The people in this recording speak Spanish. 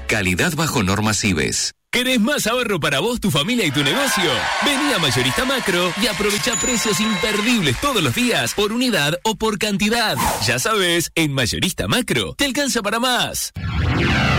Calidad bajo normas IBES. ¿Querés más ahorro para vos, tu familia y tu negocio? Vení a Mayorista Macro y aprovecha precios imperdibles todos los días, por unidad o por cantidad. Ya sabes, en Mayorista Macro te alcanza para más.